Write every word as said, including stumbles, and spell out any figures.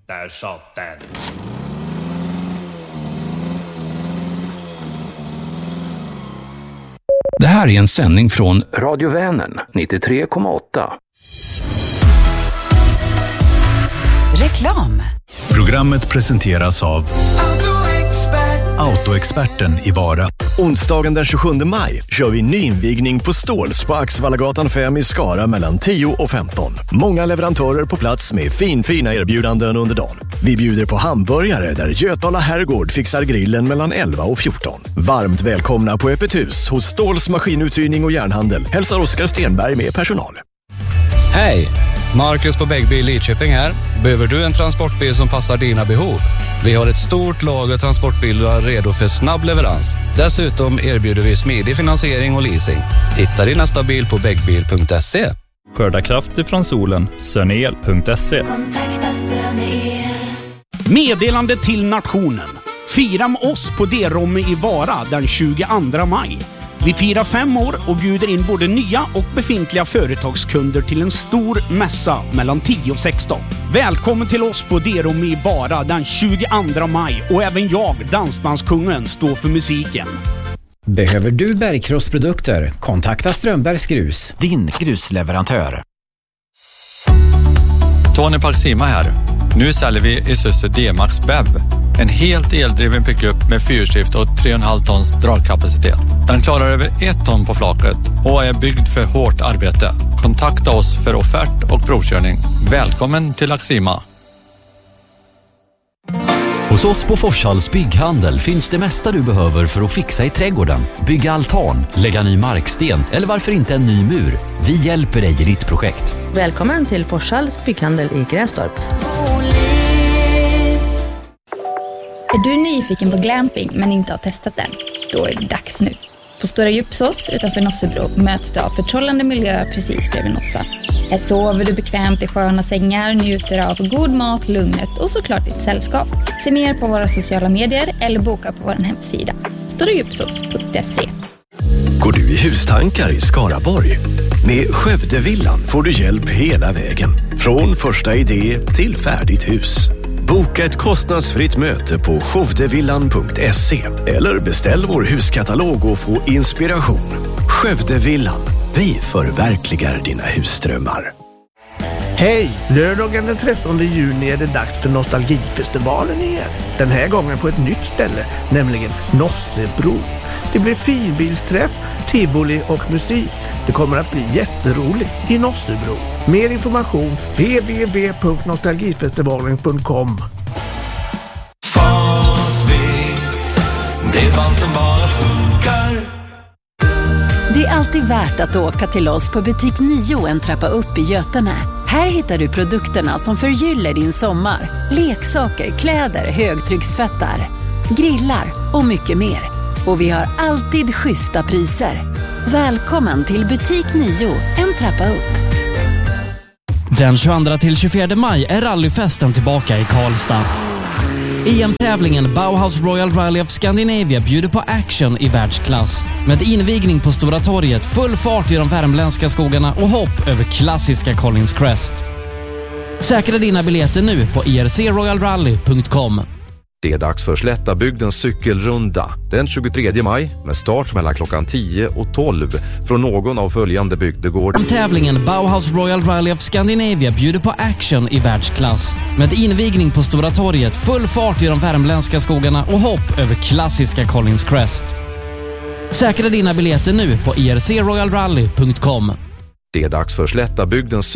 Där satt den. Det här är en sändning från Radio Vänern nittiotre komma åtta. Reklam. Programmet presenteras av Autoexperten i Vara. Onsdagen den tjugosjunde maj kör vi nyinvigning på Ståls på Axvallagatan fem i Skara mellan tio och femton. Många leverantörer på plats med fin, fina erbjudanden under dagen. Vi bjuder på hamburgare där Götala Herrgård fixar grillen mellan elva och fjorton. Varmt välkomna på öppet hus hos Ståls maskinuthyrning och järnhandel. Hälsar Oskar Stenberg med personal. Hej! Marcus på Bäggbil Lidköping här. Behöver du en transportbil som passar dina behov? Vi har ett stort lager transportbilar redo för snabb leverans. Dessutom erbjuder vi smidig finansiering och leasing. Hitta din nästa bil på bäggbil punkt se. Skörda kraft ifrån solen. Sönel punkt se. Kontakta Sönel. Meddelande till nationen. Fira med oss på D-Romme i Vara den tjugoandra maj. Vi firar fem år och bjuder in både nya och befintliga företagskunder till en stor mässa mellan tio och sexton. Välkommen till oss på D-Romme i Vara den tjugoandra maj och även jag, Dansbandskungen, står för musiken. Behöver du bergkrossprodukter? Kontakta Strömbergs Grus, din grusleverantör. Tony Paxima här. Nu säljer vi Isuzu D-Max B E V. En helt eldriven pickup med fyrstift och tre komma fem tons dragkapacitet. Den klarar över ett ton på flaket och är byggd för hårt arbete. Kontakta oss för offert och provkörning. Välkommen till Axima. Hos oss på Forshalls bygghandel finns det mesta du behöver för att fixa i trädgården. Bygga altan, lägga ny marksten eller varför inte en ny mur. Vi hjälper dig i ditt projekt. Välkommen till Forshalls bygghandel i Grästorp. Är du nyfiken på glamping men inte har testat den? Då är det dags nu. På Stora Djupsås utanför Nossebro möts du av förtrollande miljö precis bredvid Nossa. Här sover du bekvämt i sköna sängar, njuter av god mat, lugnet och såklart ditt sällskap. Se mer på våra sociala medier eller boka på vår hemsida stora djupsås punkt se. Går du i hustankar i Skaraborg? Med Skövdevillan får du hjälp hela vägen. Från första idé till färdigt hus. Boka ett kostnadsfritt möte på skövdevillan punkt se eller beställ vår huskatalog och få inspiration. Skövdevillan. Vi förverkligar dina husdrömmar. Hej! Lördagen den trettonde juni är det dags för Nostalgifestivalen igen. Den här gången på ett nytt ställe, nämligen Nossebro. Det blir filbilsträff, tivoli och musik. Det kommer att bli jätteroligt i Nossebro. Mer information w w w punkt nostalgifestivalen punkt com. Bredband som bara funkar. Det är alltid värt att åka till oss på butik nio en trappa upp i Götene. Här hittar du produkterna som förgyller din sommar. Leksaker, kläder, högtryckstvättar, grillar och mycket mer. Och vi har alltid schyssta priser. Välkommen till butik nio, en trappa upp. Den tjugoandra till tjugofjärde maj är rallyfesten tillbaka i Karlstad. E M-tävlingen Bauhaus Royal Rally of Scandinavia bjuder på action i världsklass. Med invigning på Stora torget, full fart i de värmländska skogarna och hopp över klassiska Collins Crest. Säkra dina biljetter nu på e r c royal rally punkt com. Det är dags för Slättabygdens cykelrunda den tjugotredje maj med start mellan klockan tio och tolv från någon av följande bygdegårdar. Tävlingen Bauhaus Royal Rally of Scandinavia bjuder på action i världsklass. Med invigning på Stora torget, full fart i de värmländska skogarna och hopp över klassiska Collins Crest. Säkra dina biljetter nu på e r c royal rally punkt com. Det är dags för Slättabygdens